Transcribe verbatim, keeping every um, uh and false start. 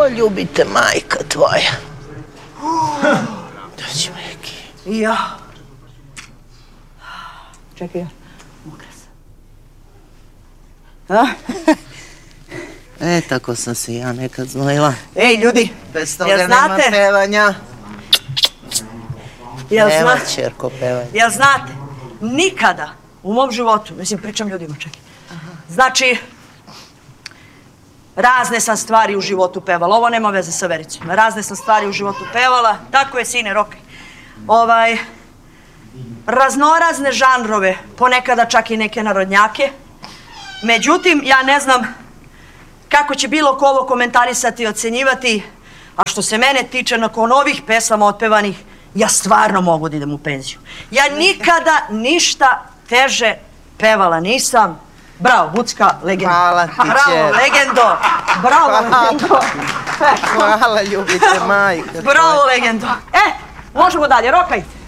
O, ljubite, majka tvoja. Dođi, Meki. Ja. Čekaj, ja. Mokra sam. A? E, tako sam se ja nekad znojila. Ej, ljudi, Bez toga nema pevanja. Jel Nema znate? čerko pevanja. Jel znate? Nikada u mom životu, mislim, pričam ljudima, čekaj. Znači, razne sam stvari u životu pevala. Ovo nema veze sa Vericom. Razne sam stvari u životu pevala. Tako je, sine, rokaj. Ovaj, raznorazne žanrove, ponekada čak i neke narodnjake. Međutim, ja ne znam kako će bilo ko ovo komentarisati i ocenjivati, a što se mene tiče, nakon ovih pesama otpevanih, ja stvarno mogu da idem u penziju. Ja nikada ništa teže pevala nisam. Bravo, Bucka, legenda. Hvala ti, Bravo, čer. legendo. Bravo, legendo. Hvala, ljubite, majka. Bravo, legendo. E, možemo dalje, rokajte.